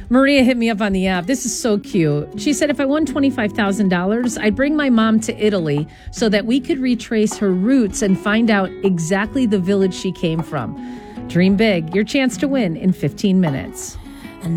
Maria hit me up on the app. This is so cute. She said, if I won $25,000, I'd bring my mom to Italy so that we could retrace her roots and find out exactly the village she came from. Dream big. Your chance to win in 15 minutes.